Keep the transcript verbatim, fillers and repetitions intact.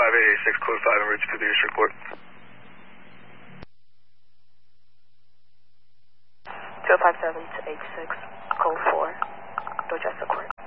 five eight eight six, code five, en route to the district court. zero five seven eight six, code four, Dorchester Court.